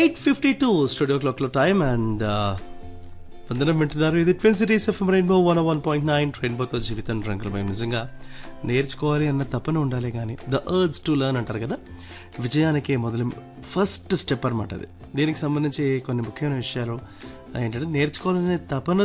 8:52 studio క్లాక్లో time and వందనం వింటున్నారు. ఇది ట్విన్ సిటీస్ ఎఫ్ఎం రెయిన్బో 101.9 రెయిన్బోతో జీవితం రంగులమయం. నిజంగా నేర్చుకోవాలి అన్న తపన ఉండాలి, కానీ ద అర్జ్ టు లెర్న్ అంటారు కదా, విజయానికి మొదలు ఫస్ట్ స్టెప్ అనమాట అది. దీనికి సంబంధించి కొన్ని ముఖ్యమైన విషయాలు ఏంటంటే నేర్చుకోవాలనే తపన